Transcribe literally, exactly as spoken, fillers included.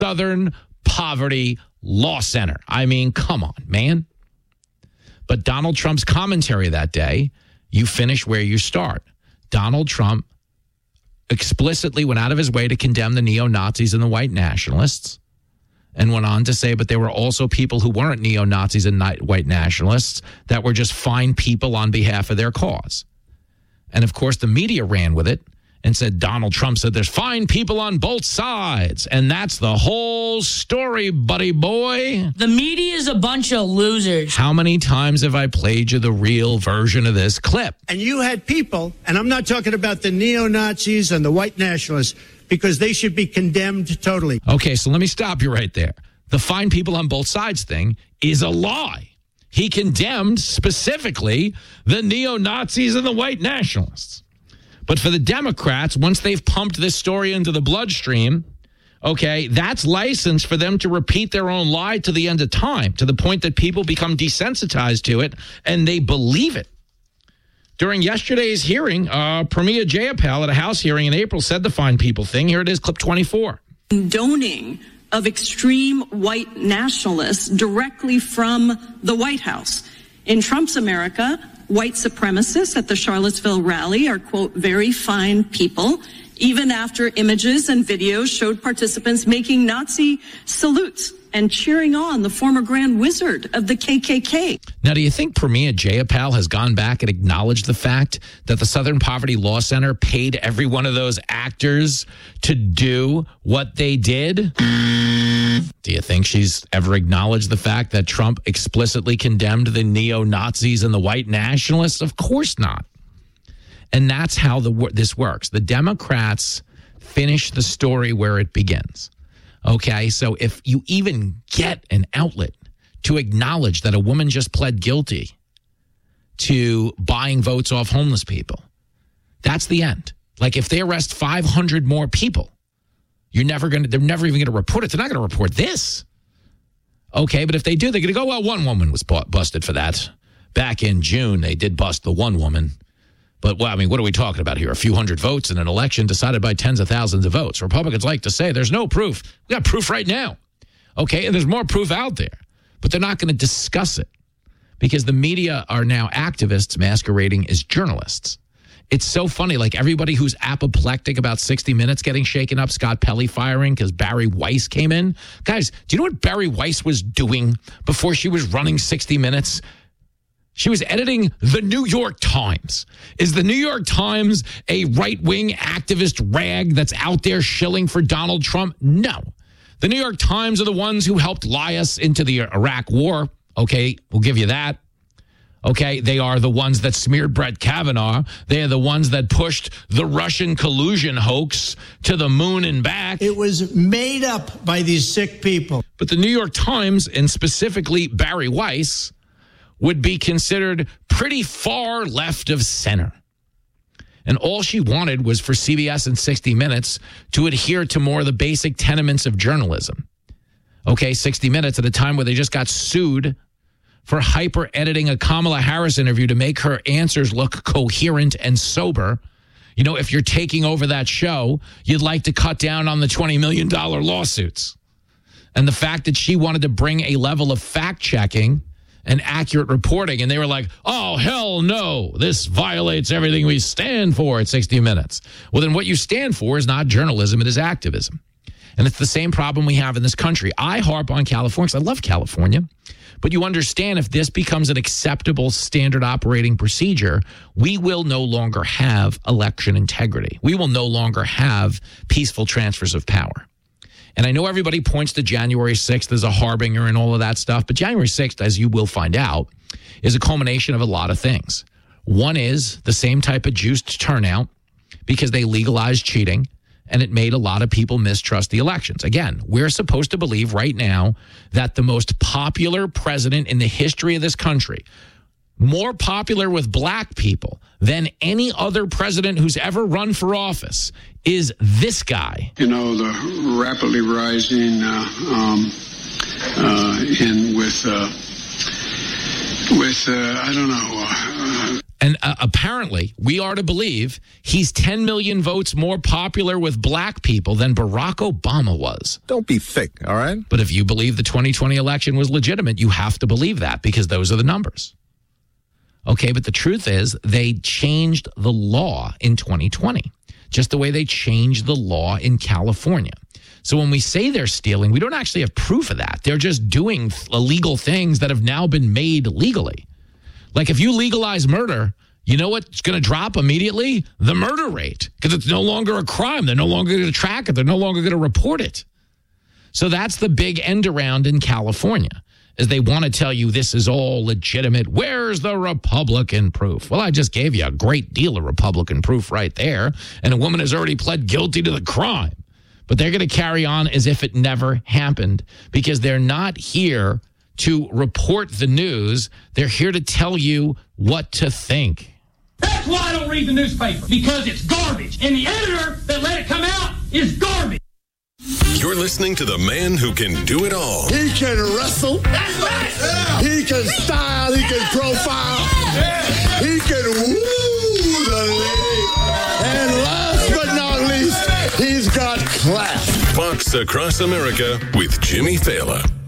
Southern Poverty Law Center. I mean, come on, man. But Donald Trump's commentary that day, you finish where you start. Donald Trump explicitly went out of his way to condemn the neo-Nazis and the white nationalists, and went on to say, but there were also people who weren't neo-Nazis and white nationalists that were just fine people on behalf of their cause. And, of course, the media ran with it and said Donald Trump said there's fine people on both sides. And that's the whole story, buddy boy. The media is a bunch of losers. How many times have I played you the real version of this clip? And you had people, and I'm not talking about the neo-Nazis and the white nationalists, because they should be condemned totally. Okay, so let me stop you right there. The fine people on both sides thing is a lie. He condemned specifically the neo-Nazis and the white nationalists. But for the Democrats, once they've pumped this story into the bloodstream, okay, that's license for them to repeat their own lie to the end of time, to the point that people become desensitized to it and they believe it. During yesterday's hearing, uh, Pramila Jayapal at a House hearing in April said the fine people thing. Here it is, clip twenty-four. Condoning of extreme white nationalists directly from the White House. In Trump's America, white supremacists at the Charlottesville rally are, quote, very fine people, even after images and videos showed participants making Nazi salutes and cheering on the former Grand Wizard of the K K K. Now, do you think Pramila Jayapal has gone back and acknowledged the fact that the Southern Poverty Law Center paid every one of those actors to do what they did? Do you think she's ever acknowledged the fact that Trump explicitly condemned the neo-Nazis and the white nationalists? Of course not. And that's how the this works. The Democrats finish the story where it begins. Okay, so if you even get an outlet to acknowledge that a woman just pled guilty to buying votes off homeless people, that's the end. Like if they arrest five hundred more people, you're never going to, they're never even going to report it. They're not going to report this. Okay, but if they do, they're going to go, well, one woman was busted for that. Back in June, they did bust the one woman. But, well, I mean, what are we talking about here? A few hundred votes in an election decided by tens of thousands of votes. Republicans like to say there's no proof. We got proof right now. Okay, and there's more proof out there. But they're not going to discuss it because the media are now activists masquerading as journalists. It's so funny. Like everybody who's apoplectic about sixty minutes getting shaken up, Scott Pelley firing because Barry Weiss came in. Guys, do you know what Barry Weiss was doing before she was running sixty minutes? She was editing the New York Times. Is the New York Times a right-wing activist rag that's out there shilling for Donald Trump? No. The New York Times are the ones who helped lie us into the Iraq war. Okay, we'll give you that. Okay, they are the ones that smeared Brett Kavanaugh. They are the ones that pushed the Russian collusion hoax to the moon and back. It was made up by these sick people. But the New York Times, and specifically Barry Weiss, would be considered pretty far left of center. And all she wanted was for C B S and sixty minutes to adhere to more of the basic tenements of journalism. Okay, sixty minutes at a time where they just got sued for hyper-editing a Kamala Harris interview to make her answers look coherent and sober. You know, if you're taking over that show, you'd like to cut down on the twenty million dollars lawsuits. And the fact that she wanted to bring a level of fact-checking and accurate reporting, and they were like, oh, hell no, this violates everything we stand for at sixty minutes. Well, then what you stand for is not journalism, it is activism. And it's the same problem we have in this country. I harp on California because I love California, but you understand if this becomes an acceptable standard operating procedure, we will no longer have election integrity. We will no longer have peaceful transfers of power. And I know everybody points to January sixth as a harbinger and all of that stuff, but January sixth, as you will find out, is a culmination of a lot of things. One is the same type of juiced turnout because they legalized cheating, and it made a lot of people mistrust the elections. Again, we're supposed to believe right now that the most popular president in the history of this country, more popular with black people than any other president who's ever run for office, is this guy. You know, the rapidly rising uh, um, uh, in with, uh, with uh, I don't know. Uh, And uh, apparently, we are to believe he's ten million votes more popular with black people than Barack Obama was. Don't be thick, all right? But if you believe the twenty twenty election was legitimate, you have to believe that because those are the numbers. Okay, but the truth is they changed the law in twenty twenty, just the way they changed the law in California. So when we say they're stealing, we don't actually have proof of that. They're just doing illegal things that have now been made legally. Like if you legalize murder, you know what's going to drop immediately? The murder rate, because it's no longer a crime. They're no longer going to track it. They're no longer going to report it. So that's the big end around in California, is they want to tell you this is all legitimate. Where's the Republican proof? Well, I just gave you a great deal of Republican proof right there, and a woman has already pled guilty to the crime. But they're going to carry on as if it never happened because they're not here to report the news. They're here to tell you what to think. That's why I don't read the newspaper, because it's garbage. And the editor that let it come out is garbage. You're listening to the man who can do it all. He can wrestle. That's right. Yeah. He can style. He can profile. Yeah. He can woo the lady. And last but not least, he's got class. Fox Across America with Jimmy Fallon.